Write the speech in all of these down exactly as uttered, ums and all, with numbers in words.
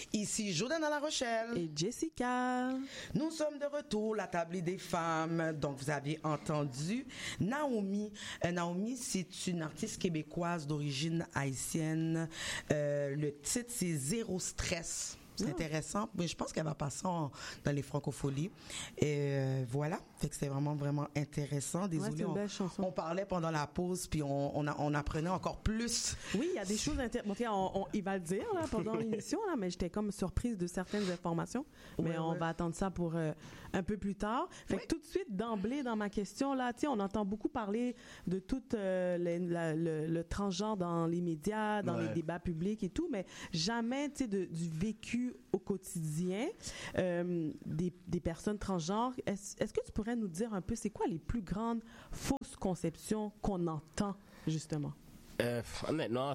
Ici Jordan à La Rochelle. Et Jessica. Nous sommes de retour, la table des femmes. Donc, vous aviez entendu Naomi. Euh, Naomi, c'est une artiste québécoise d'origine haïtienne. Euh, le titre, c'est Zéro stress. C'est oh. intéressant, mais je pense qu'elle va passer en, dans les francopholies. Et euh, voilà, fait que c'est vraiment, vraiment intéressant. Désolée, ouais, on, on parlait pendant la pause, puis on, on, a, on apprenait encore plus. Oui, il y a des choses intéressantes. On, on, il va le dire là, pendant l'émission, là, mais j'étais comme surprise de certaines informations. Mais ouais, on ouais. va attendre ça pour euh, un peu plus tard. Fait oui. que tout de suite, d'emblée, dans ma question, là, tu sais, on entend beaucoup parler de tout euh, les, la, le, le transgenre dans les médias, dans ouais. les débats publics et tout, mais jamais, tu sais, de, du vécu au quotidien euh, des, des personnes transgenres. Est-ce, est-ce que tu pourrais nous dire un peu, c'est quoi les plus grandes fausses conceptions qu'on entend, justement? Euh, honnêtement,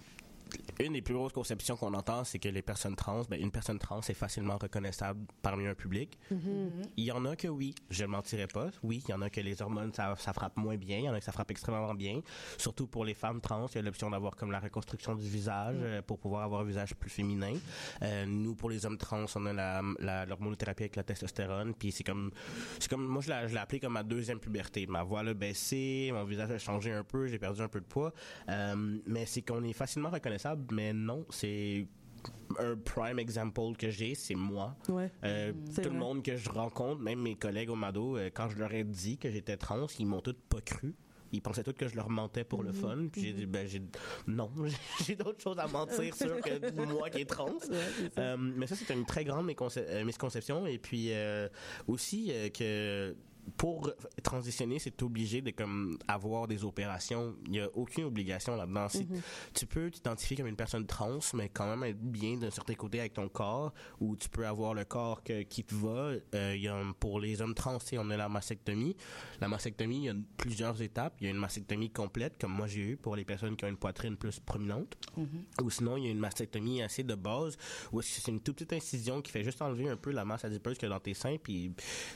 une des plus grosses conceptions qu'on entend, c'est que les personnes trans, ben, une personne trans est facilement reconnaissable parmi un public. Mm-hmm. Il y en a que oui, je ne mentirais pas. Oui, il y en a que les hormones, ça, ça frappe moins bien. Il y en a que ça frappe extrêmement bien. Surtout pour les femmes trans, il y a l'option d'avoir comme la reconstruction du visage mm. euh, pour pouvoir avoir un visage plus féminin. Euh, nous, pour les hommes trans, on a la, la, l'hormonothérapie avec la testostérone. Puis c'est comme, c'est comme, moi, je l'ai, je l'ai appelé comme ma deuxième puberté. Ma voix a baissé, mon visage a changé un peu, j'ai perdu un peu de poids. Euh, mais c'est qu'on est facilement reconnaissable. Mais non, c'est un prime example que j'ai, c'est moi. Ouais, euh, tout vrai. Le monde que je rencontre, même mes collègues au Mado, euh, quand je leur ai dit que j'étais trans, ils m'ont tous pas cru. Ils pensaient tous que je leur mentais pour mm-hmm. le fun. Puis mm-hmm. j'ai dit, ben, j'ai, non, j'ai d'autres choses à mentir sur que moi qui est trans. Ouais, euh, mais ça, c'est une très grande méconce- misconception. Et puis, euh, aussi, euh, que, pour transitionner, c'est obligé de comme avoir des opérations. Il y a aucune obligation là-dedans. Si mm-hmm. tu peux t'identifier comme une personne trans, mais quand même être bien d'un certain côté avec ton corps, ou tu peux avoir le corps que, qui te va. Euh, il y a, pour les hommes trans, on a la mastectomie. La mastectomie, il y a plusieurs étapes. Il y a une mastectomie complète, comme moi j'ai eu pour les personnes qui ont une poitrine plus prominente. Mm-hmm. Ou sinon, il y a une mastectomie assez de base, où c'est une toute petite incision qui fait juste enlever un peu la masse adipeuse qu'il y a dans tes seins, puis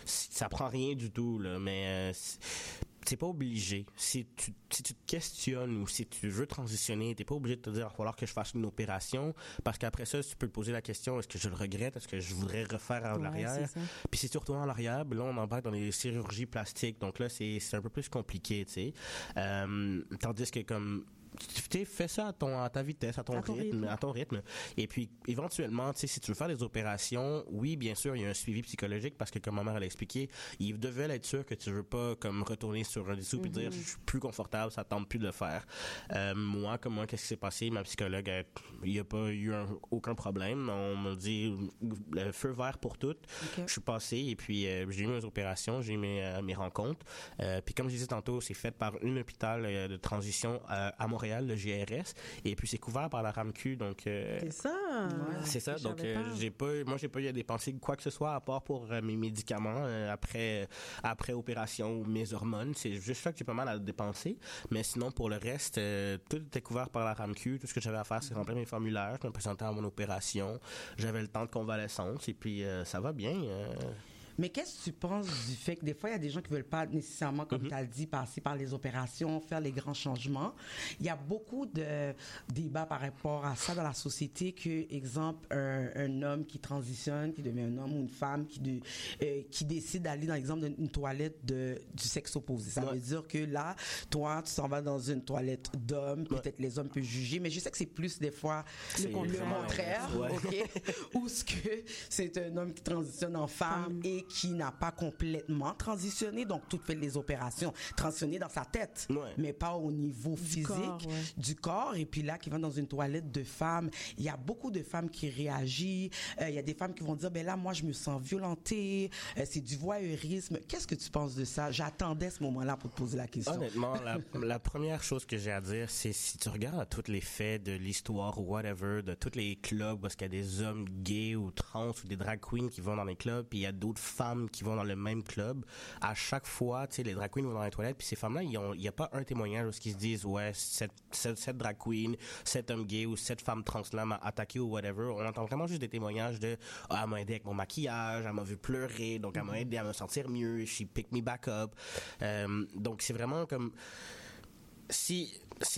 ça prend rien du tout. Là, mais euh, c'est, c'est pas obligé. Si tu, si tu te questionnes ou si tu veux transitionner, t'es pas obligé de te dire il va falloir que je fasse une opération, parce qu'après ça, tu peux te poser la question, est-ce que je le regrette, est-ce que je voudrais refaire en ouais, arrière? Puis c'est surtout en arrière, là on embarque dans les chirurgies plastiques, donc là c'est, c'est un peu plus compliqué, tu sais. Euh, tandis que comme tu fais ça à ton à ta vitesse, à ton, à ton rythme, rythme, à ton rythme. Et puis éventuellement, tu sais, si tu veux faire des opérations, oui, bien sûr, il y a un suivi psychologique parce que comme ma mère elle a expliqué, il devait être sûr que tu veux pas comme retourner sur un dessous puis mm-hmm. dire je suis plus confortable, ça tente plus de le faire. Euh, moi, comme moi, qu'est-ce qui s'est passé? Ma psychologue, elle, il y a pas eu un, aucun problème. On m'a dit le feu vert pour tout. Okay. Je suis passé et puis euh, j'ai eu mes opérations, j'ai eu mes, euh, mes rencontres. Euh, puis comme je disais tantôt, c'est fait par un hôpital euh, de transition euh, à Montréal. Le G R S, et puis c'est couvert par la R A M Q, donc euh, c'est ça ouais, c'est ça donc euh, j'ai pas moi j'ai pas eu à dépenser quoi que ce soit à part pour euh, mes médicaments euh, après après opération ou mes hormones, c'est juste ça que j'ai pas mal à dépenser, mais sinon pour le reste euh, tout était couvert par la R A M Q. Tout ce que j'avais à faire c'est remplir mes formulaires, je me présentais à mon opération, j'avais le temps de convalescence et puis euh, ça va bien. euh... Mais qu'est-ce que tu penses du fait que des fois, il y a des gens qui veulent pas nécessairement, comme mm-hmm. tu as dit, passer par les opérations, faire les grands changements. Il y a beaucoup de débats par rapport à ça dans la société que, exemple, un, un homme qui transitionne, qui devient un homme ou une femme qui, de, euh, qui décide d'aller dans l'exemple d'une toilette de, du sexe opposé. Ça ouais. veut dire que là, toi, tu s'en vas dans une toilette d'homme, ouais. peut-être les hommes peuvent juger, mais je sais que c'est plus des fois c'est le contraire, ouais. ok? Ou ce que c'est un homme qui transitionne en femme Femme. et qui n'a pas complètement transitionné, donc tout fait les opérations, transitionner dans sa tête, ouais. mais pas au niveau du physique corps, ouais. du corps, et puis là, qui va dans une toilette de femmes, il y a beaucoup de femmes qui réagissent, euh, il y a des femmes qui vont dire, ben là, moi, je me sens violentée, euh, c'est du voyeurisme. Qu'est-ce que tu penses de ça? J'attendais ce moment-là pour te poser la question. Honnêtement, la, la première chose que j'ai à dire, c'est si tu regardes tous les faits de l'histoire ou whatever, de tous les clubs où est-ce qu'il y a des hommes gays ou trans ou des drag queens qui vont dans les clubs, puis il y a d'autres femmes qui vont dans le même club, à chaque fois, tu sais, les drag queens vont dans les toilettes, puis ces femmes-là, il y a pas un témoignage où ils se disent, ouais, cette, cette, cette drag queen, cet homme gay ou cette femme trans-là m'a attaqué ou whatever. On entend vraiment juste des témoignages de, ah, elle m'a aidé avec mon maquillage, elle m'a vu pleurer, donc elle m'a aidé à me sentir mieux, she picked me back up. Euh, donc c'est vraiment comme, si, c'est juste,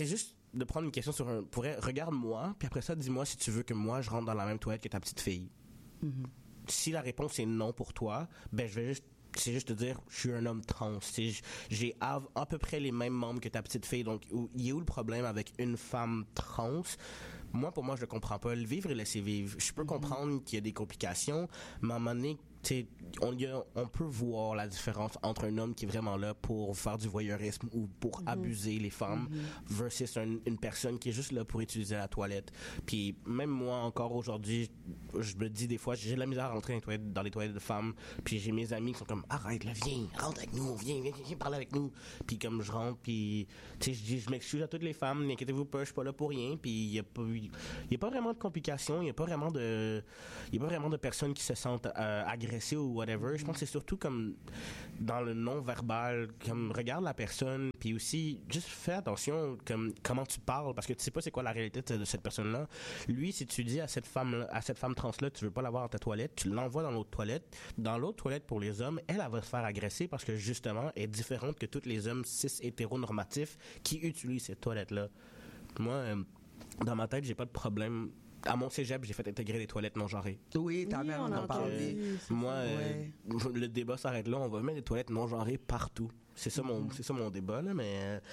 de prendre une question sur un... Pourrait, regarde-moi, puis après ça, dis-moi si tu veux que moi, je rentre dans la même toilette que ta petite fille. Mm-hmm. Si la réponse est non pour toi, ben je vais juste... C'est juste te dire, je suis un homme trans. C'est, j'ai à, à peu près les mêmes membres que ta petite fille. Donc, il y a où le problème avec une femme trans? Moi, pour moi, je le comprends pas. Le vivre et laisser vivre. Je peux mm-hmm. comprendre qu'il y a des complications, mais à un moment donné, on, y a, on peut voir la différence entre un homme qui est vraiment là pour faire du voyeurisme ou pour mm-hmm. abuser les femmes mm-hmm. versus un, une personne qui est juste là pour utiliser la toilette. Puis même moi, encore aujourd'hui, je me dis des fois, j'ai de la misère à rentrer dans les toilettes, dans les toilettes de femmes. Puis j'ai mes amis qui sont comme, arrête là, viens, rentre avec nous, viens, viens, viens parler avec nous. Puis comme je rentre, puis tu sais, je dis, je m'excuse à toutes les femmes, n'inquiétez-vous pas, je suis pas là pour rien. Puis il y a pas, il y a pas vraiment de complications, il y a pas vraiment de, il y a pas vraiment de personnes qui se sentent euh, agressées ou whatever. Je pense que c'est surtout comme dans le non-verbal, comme regarde la personne, puis aussi juste fais attention comme comment tu parles, parce que tu sais pas c'est quoi la réalité de cette personne-là. Lui, si tu dis à cette femme, à cette femme trans-là, tu veux pas l'avoir dans ta toilette, tu l'envoies dans l'autre toilette. Dans l'autre toilette pour les hommes, elle, elle va se faire agresser parce que justement, elle est différente que tous les hommes cis hétéronormatifs qui utilisent cette toilette-là. Moi, euh, dans ma tête, j'ai pas de problème. À mon cégep, j'ai fait intégrer les toilettes non genrées. Oui, ta mère en a parlé. Euh, moi, ouais. euh, le débat s'arrête là. On va mettre des toilettes non genrées partout. C'est ça, mm-hmm. mon, c'est ça mon débat, là, mais euh,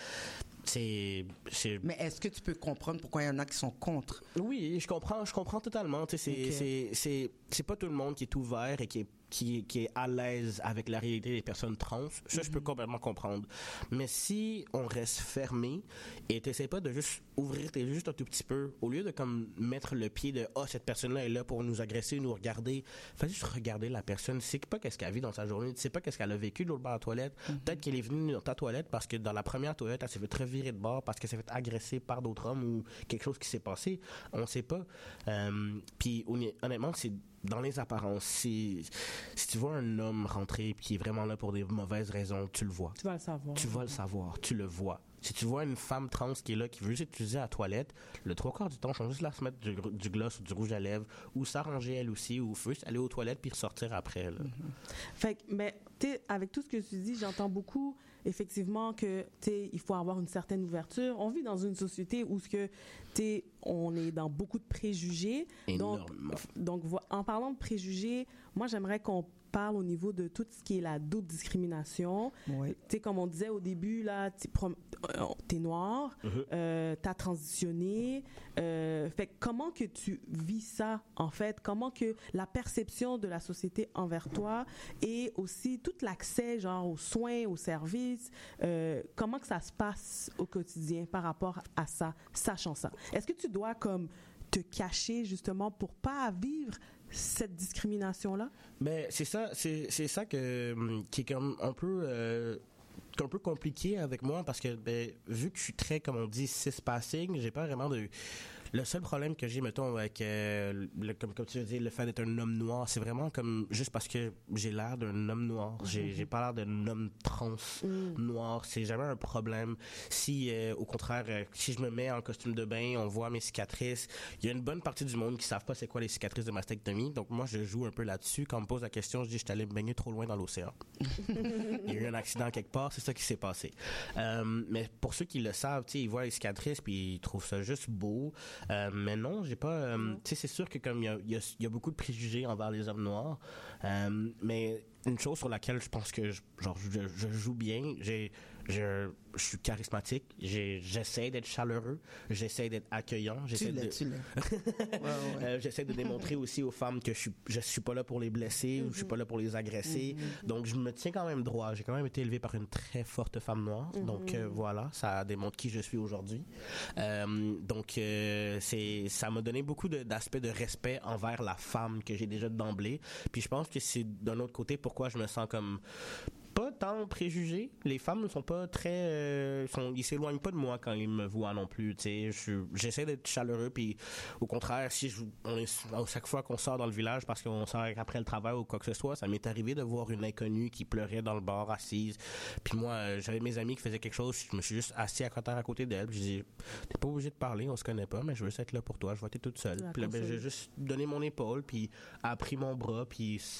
c'est, c'est... Mais est-ce que tu peux comprendre pourquoi il y en a qui sont contre? Oui, je comprends, je comprends totalement. Tu sais, c'est, okay. c'est, c'est, c'est pas tout le monde qui est ouvert et qui est Qui est, qui est à l'aise avec la réalité des personnes trans, ça, mm-hmm. je peux complètement comprendre. Mais si on reste fermé et t'essaies pas de juste ouvrir tes yeux juste un tout petit peu, au lieu de comme mettre le pied de « Ah, oh, cette personne-là est là pour nous agresser, nous regarder », fais juste regarder la personne. Tu sais pas qu'est-ce qu'elle vit dans sa journée, tu sais pas qu'est-ce qu'elle a vécu de l'autre bord de la toilette. Mm-hmm. Peut-être qu'elle est venue dans ta toilette parce que dans la première toilette, elle s'est fait revirer de bord parce qu'elle s'est fait agresser par d'autres hommes ou quelque chose qui s'est passé. On sait pas. Euh, Puis honnêtement, c'est dans les apparences, si, si tu vois un homme rentrer qui est vraiment là pour des mauvaises raisons, tu le vois. Tu vas le savoir. Tu vas le savoir, tu le vois. Si tu vois une femme trans qui est là, qui veut juste utiliser la toilette, le trois quarts du temps, je vais juste la se mettre du, du gloss ou du rouge à lèvres, ou s'arranger elle aussi, ou juste aller aux toilettes puis ressortir après. Là. Mm-hmm. Fait que, mais, tu sais, avec tout ce que tu dis, j'entends beaucoup, effectivement, que, tu sais, il faut avoir une certaine ouverture. On vit dans une société où, ce que, tu sais, on est dans beaucoup de préjugés. Énormément. Donc, donc, en parlant de préjugés, moi, j'aimerais qu'on parle au niveau de tout ce qui est la double discrimination. Oui. Tu sais, comme on disait au début, là, t'es, t'es noir, mm-hmm. euh, t'as transitionné. Euh, fait comment que tu vis ça, en fait? Comment que la perception de la société envers toi et aussi tout l'accès, genre, aux soins, aux services, euh, comment que ça se passe au quotidien par rapport à ça, sachant ça? Est-ce que tu dois, comme, te cacher, justement, pour pas vivre cette discrimination-là? Ben, c'est ça, c'est, c'est ça que, qui est comme un peu, euh, un peu compliqué avec moi parce que, ben, vu que je suis très, comme on dit, cis-passing, j'ai pas vraiment de... Le seul problème que j'ai, mettons, avec, euh, le, comme, comme tu veux dire, le fait d'être un homme noir, c'est vraiment comme juste parce que j'ai l'air d'un homme noir. J'ai, mm-hmm. j'ai pas l'air d'un homme trans mm. noir. C'est jamais un problème. Si, euh, au contraire, euh, si je me mets en costume de bain, on voit mes cicatrices. Il y a une bonne partie du monde qui savent pas c'est quoi les cicatrices de mastectomie. Donc, moi, je joue un peu là-dessus. Quand on me pose la question, je dis, je suis allé me baigner trop loin dans l'océan. Il y a eu un accident quelque part, c'est ça qui s'est passé. Euh, mais pour ceux qui le savent, tu sais, ils voient les cicatrices puis ils trouvent ça juste beau. Euh, mais non, j'ai pas. Euh, mm. Tu sais, c'est sûr que comme il y a, y, a, y a beaucoup de préjugés envers les hommes noirs, euh, mais une chose sur laquelle je pense que je, genre je, je joue bien, j'ai, je, je suis charismatique, j'ai, j'essaie d'être chaleureux, j'essaie d'être accueillant, j'essaie tu l'es, de, tu l'es. ouais, ouais. Euh, j'essaie de démontrer aussi aux femmes que je suis, je suis pas là pour les blesser, mm-hmm. ou je suis pas là pour les agresser. Mm-hmm. Donc je me tiens quand même droit. J'ai quand même été élevé par une très forte femme noire, mm-hmm. donc euh, voilà, ça démontre qui je suis aujourd'hui. Euh, donc euh, c'est, ça m'a donné beaucoup de, d'aspects de respect envers la femme que j'ai déjà d'emblée. Puis je pense que c'est d'un autre côté pourquoi je me sens comme pas tant préjugés. Les femmes ne sont pas très... Euh, sont, ils s'éloignent pas de moi quand ils me voient non plus. Tu sais, j'essaie d'être chaleureux, puis au contraire, si je, on est, à chaque fois qu'on sort dans le village parce qu'on sort après le travail ou quoi que ce soit, ça m'est arrivé de voir une inconnue qui pleurait dans le bar, assise. Puis moi, euh, j'avais mes amis qui faisaient quelque chose, je me suis juste assis à côté, à côté d'elle, puis je dis, t'es pas obligé de parler, on se connaît pas, mais je veux juste être là pour toi, je vois que t'es toute seule. Puis là, ben, j'ai juste donné mon épaule, puis elle a pris mon bras, puis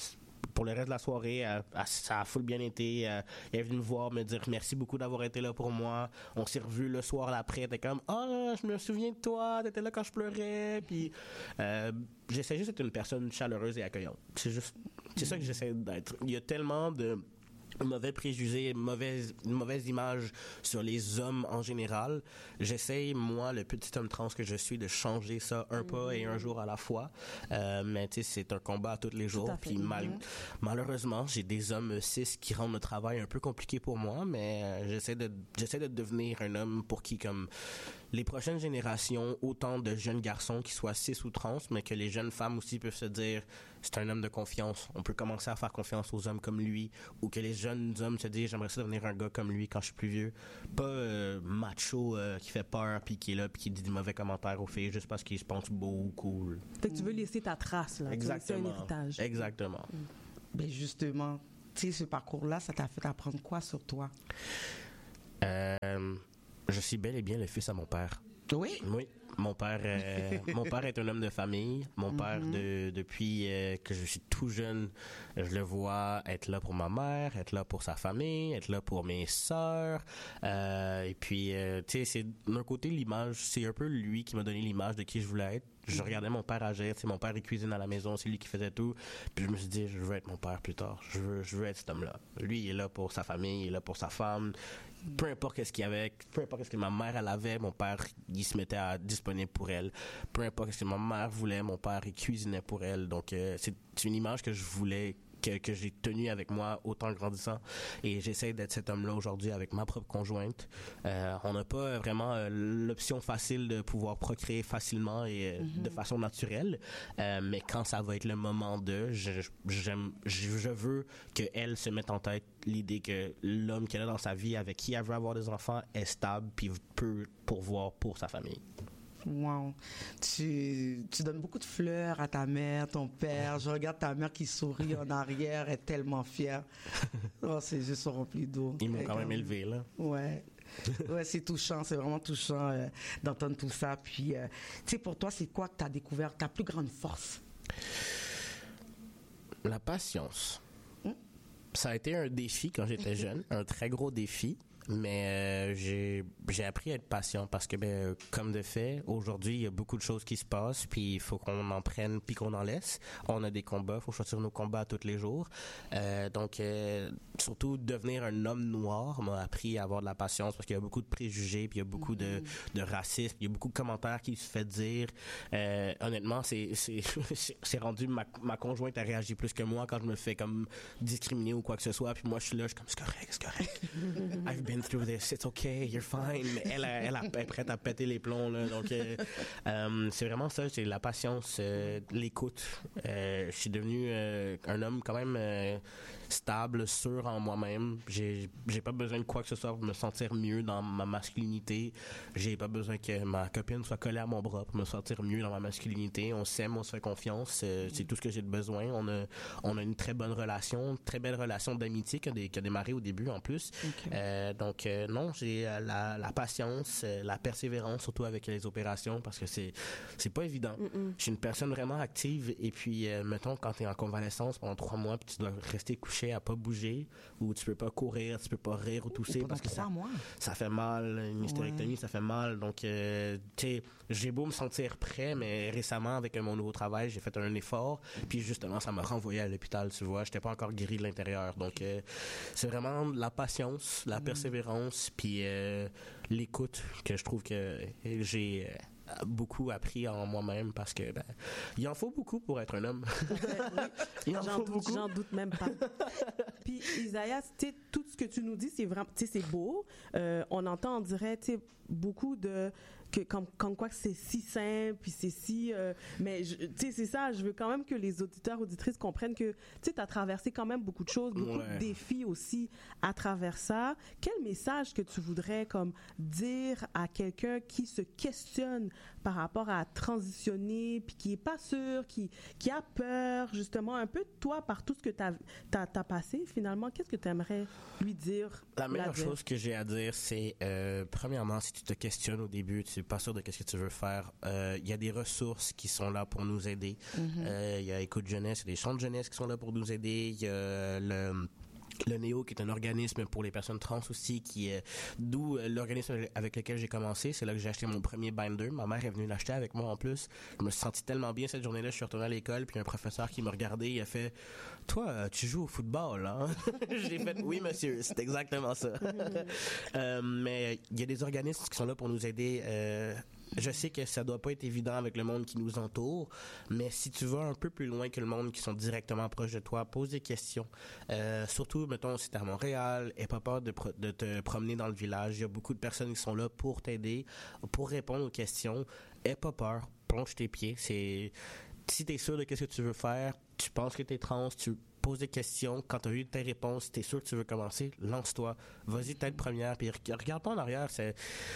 pour le reste de la soirée, elle, elle, ça a full bien été. Elle, elle est venue me voir, me dire merci beaucoup d'avoir été là pour moi. On s'est revus le soir après. Elle était comme, ah, oh, je me souviens de toi, t'étais là quand je pleurais. Puis euh, j'essaie juste d'être une personne chaleureuse et accueillante. C'est juste, c'est ça que j'essaie d'être. Il y a tellement de mauvais préjugés, mauvaise, une mauvaise image sur les hommes en général. J'essaie, moi, le petit homme trans que je suis, de changer ça un pas et un jour à la fois. Euh, mais tu sais, c'est un combat à tous les jours. Puis mal, malheureusement, j'ai des hommes cis qui rendent le travail un peu compliqué pour moi, mais euh, j'essaie de, j'essaie de devenir un homme pour qui, comme les prochaines générations, autant de jeunes garçons qui soient cis ou trans, mais que les jeunes femmes aussi peuvent se dire c'est un homme de confiance. On peut commencer à faire confiance aux hommes comme lui, ou que les jeunes hommes se disent j'aimerais ça devenir un gars comme lui quand je suis plus vieux. Pas euh, macho euh, qui fait peur puis qui est là puis qui dit des mauvais commentaires aux filles juste parce qu'il se pense beau ou cool. Fait que tu veux laisser ta trace là. Exactement. Tu veux laisser un héritage. Exactement. Mm. Ben justement, tu sais, ce parcours-là, ça t'a fait apprendre quoi sur toi? Euh, je suis bel et bien le fils à mon père. Oui? Oui. Mon père, euh, mon père est un homme de famille. Mon mm-hmm. père, de, depuis euh, que je suis tout jeune, je le vois être là pour ma mère, être là pour sa famille, être là pour mes sœurs. Euh, et puis, euh, tu sais, c'est d'un côté l'image, c'est un peu lui qui m'a donné l'image de qui je voulais être. Je regardais mon père agir, tu sais, mon père il cuisine à la maison, c'est lui qui faisait tout. Puis je me suis dit, je veux être mon père plus tard. Je veux, je veux être cet homme-là. Lui, il est là pour sa famille, il est là pour sa femme. Peu importe qu'est-ce qu'il y avait, peu importe ce que ma mère elle avait, mon père il se mettait à disponible pour elle. Peu importe ce que ma mère voulait, mon père il cuisinait pour elle. Donc euh, c'est, c'est une image que je voulais. Que, que j'ai tenu avec moi autant grandissant et j'essaie d'être cet homme-là aujourd'hui avec ma propre conjointe. Euh, on n'a pas vraiment euh, l'option facile de pouvoir procréer facilement et euh, mm-hmm. de façon naturelle, euh, mais quand ça va être le moment de, je, j'aime, je, je veux qu'elle se mette en tête l'idée que l'homme qu'elle a dans sa vie avec qui elle veut avoir des enfants est stable puis peut pourvoir pour sa famille. Wow. Tu, tu donnes beaucoup de fleurs à ta mère, ton père. Je regarde ta mère qui sourit en arrière, elle est tellement fière. Oh, ses yeux sont remplis d'eau. Ils m'ont quand même élevé, là. Ouais. Ouais, c'est touchant, c'est vraiment touchant euh, d'entendre tout ça. Puis, euh, tu sais, pour toi, c'est quoi que tu as découvert, ta plus grande force? La patience. Hmm? Ça a été un défi quand j'étais jeune, un très gros défi. Mais euh, j'ai, j'ai appris à être patient parce que, ben, comme de fait, aujourd'hui, il y a beaucoup de choses qui se passent, puis il faut qu'on en prenne, puis qu'on en laisse. On a des combats, il faut choisir nos combats tous les jours. Euh, donc, euh, surtout, devenir un homme noir m'a appris à avoir de la patience parce qu'il y a beaucoup de préjugés, puis il y a beaucoup mm-hmm. de, de racisme, il y a beaucoup de commentaires qui se fait dire. Euh, honnêtement, c'est, c'est, c'est rendu, ma, ma conjointe a réagi plus que moi quand je me fais comme discriminer ou quoi que ce soit, puis moi, je suis là, je suis comme, c'est correct, c'est correct. I've been through this, it's okay, you're fine. Mais elle, elle, elle est prête à péter les plombs, là. Donc, euh, euh, c'est vraiment ça, c'est la patience, euh, l'écoute. Euh, je suis devenu euh, un homme quand même euh, stable, sûr en moi-même. J'ai, j'ai pas besoin de quoi que ce soit pour me sentir mieux dans ma masculinité. J'ai pas besoin que ma copine soit collée à mon bras pour me sentir mieux dans ma masculinité. On s'aime, on se fait confiance. Euh, c'est tout ce que j'ai de besoin. On a, on a une très bonne relation, une très belle relation d'amitié qui a, des, qui a démarré au début en plus. Okay. Euh, donc, euh, non, j'ai euh, la, la patience, euh, la persévérance, surtout avec les opérations, parce que c'est, c'est pas évident. Mm-mm. Je suis une personne vraiment active et puis, euh, mettons, quand tu es en convalescence pendant trois mois puis tu dois rester couché à pas bouger ou tu peux pas courir, tu peux pas rire ou tousser parce que ça, ça fait mal, une hystérectomie, ouais. Ça fait mal. Donc, euh, tu sais, j'ai beau me sentir prêt, mais récemment, avec mon nouveau travail, j'ai fait un effort puis justement, ça m'a renvoyé à l'hôpital, tu vois. J'étais pas encore guéri de l'intérieur. Donc, euh, c'est vraiment la patience, la mm. persévérance puis euh, l'écoute que je trouve que j'ai euh, beaucoup appris en moi-même parce que ben, il en faut beaucoup pour être un homme. il en j'en faut doute, beaucoup. J'en doute même pas. Puis Isaiah, tout ce que tu nous dis, c'est vraiment, tu sais, c'est beau. Euh, on entend, on dirait, tu sais, beaucoup de que comme, comme quoi que c'est si simple puis c'est si euh, mais tu sais c'est ça, je veux quand même que les auditeurs auditrices comprennent que tu sais tu as traversé quand même beaucoup de choses, beaucoup ouais. de défis aussi à travers ça. Quel message que tu voudrais comme dire à quelqu'un qui se questionne par rapport à transitionner puis qui est pas sûr, qui qui a peur justement un peu de toi par tout ce que tu as t'as, t'as passé finalement, qu'est-ce que tu aimerais lui dire? La meilleure chose que j'ai à dire c'est euh, premièrement, si tu te questionnes au début, tu tu es pas sûr de qu'est-ce que tu veux faire, il euh, y a des ressources qui sont là pour nous aider. Il mm-hmm. euh, y a Écoute Jeunesse, il y a des centres de jeunesse qui sont là pour nous aider. Il y a le Le Néo, qui est un organisme pour les personnes trans aussi, qui est d'où l'organisme avec lequel j'ai commencé. C'est là que j'ai acheté mon premier binder. Ma mère est venue l'acheter avec moi en plus. Je me suis senti tellement bien cette journée-là. Je suis retourné à l'école, puis un professeur qui me regardait, il a fait « Toi, tu joues au football, hein? » J'ai fait « Oui, monsieur, c'est exactement ça. » euh, Mais il y a des organismes qui sont là pour nous aider. Euh, Je sais que ça doit pas être évident avec le monde qui nous entoure, mais si tu vas un peu plus loin que le monde qui sont directement proches de toi, pose des questions. Euh, surtout, mettons, si t'es à Montréal, aie pas peur de, pro- de te promener dans le village. Il y a beaucoup de personnes qui sont là pour t'aider, pour répondre aux questions. Aie pas peur, plonge tes pieds. C'est si t'es sûr de qu'est-ce que tu veux faire, tu penses que t'es trans, tu poses des questions. Quand tu as eu tes réponses, tu es sûr que tu veux commencer, lance-toi. Vas-y, tête première, puis regarde pas en arrière. C'est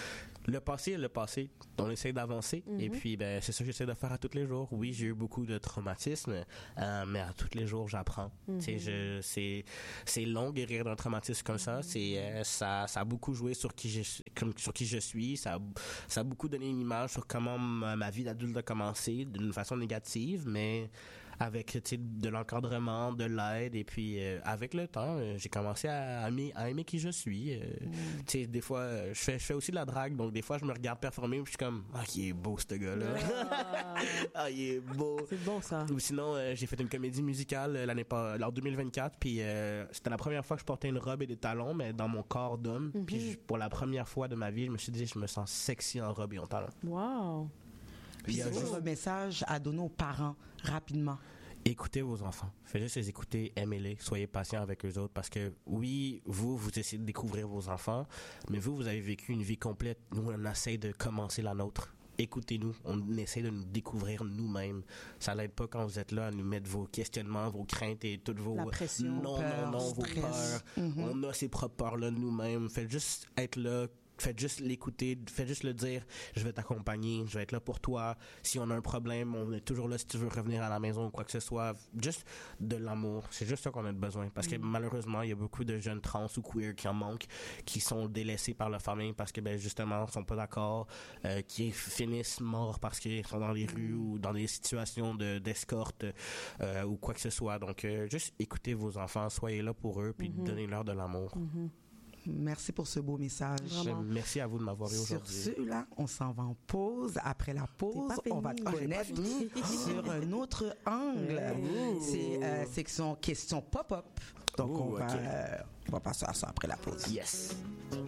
le passé est le passé. On essaie d'avancer. Mm-hmm. Et puis, ben, c'est ça que j'essaie de faire à tous les jours. Oui, j'ai eu beaucoup de traumatismes, euh, mais à tous les jours, j'apprends. Mm-hmm. Tu sais, je, c'est, c'est long guérir d'un traumatisme comme ça. C'est, euh, ça, ça a beaucoup joué sur qui je, comme, sur qui je suis. Ça a, ça a beaucoup donné une image sur comment ma, ma vie d'adulte a commencé d'une façon négative, mais avec de l'encadrement, de l'aide, et puis euh, avec le temps, euh, j'ai commencé à aimer, à aimer qui je suis. Euh, mm. Tu sais, des fois, euh, je fais, je fais aussi de la drague, donc des fois, je me regarde performer, puis je suis comme, ah, il est beau, ce gars-là. Ah, ah il est beau. C'est bon, ça. Ou sinon, euh, j'ai fait une comédie musicale euh, l'année pas, en deux mille vingt-quatre, puis euh, c'était la première fois que je portais une robe et des talons, mais dans mon corps d'homme. Mm-hmm. Puis je, pour la première fois de ma vie, je me suis dit, je me sens sexy en robe et en talons. Wow. Puis c'est juste un message à donner aux parents rapidement. Écoutez vos enfants. Faites juste les écouter, aimez-les, soyez patients avec eux autres parce que oui, vous, vous essayez de découvrir vos enfants, mais vous, vous avez vécu une vie complète. Nous, on essaie de commencer la nôtre. Écoutez-nous, on essaie de nous découvrir nous-mêmes. Ça l'aide pas quand vous êtes là à nous mettre vos questionnements, vos craintes et toutes vos... La pression, non, peur, non, non, vos peurs. Mm-hmm. On a ces propres peurs-là nous-mêmes. Faites juste être là. Faites juste l'écouter, faites juste le dire, je vais t'accompagner, je vais être là pour toi. Si on a un problème, on est toujours là si tu veux revenir à la maison ou quoi que ce soit. Juste de l'amour, c'est juste ça qu'on a besoin. Parce que mmh. malheureusement, il y a beaucoup de jeunes trans ou queer qui en manquent, qui sont délaissés par leur famille parce que ben justement, ils sont pas d'accord, euh, qui finissent morts parce qu'ils sont dans les rues ou dans des situations de, d'escorte euh, ou quoi que ce soit. Donc, euh, juste écoutez vos enfants, soyez là pour eux, puis mmh. donnez-leur de l'amour. Mmh. Merci pour ce beau message. Vraiment. Merci à vous de m'avoir eu aujourd'hui. Sur ce-là, on s'en va en pause. Après la pause, on va te connaître sur un autre angle. Ouh. C'est euh, section questions pop-up. Donc, Ouh, on, va, okay. euh, on va passer à ça après la pause. Yes.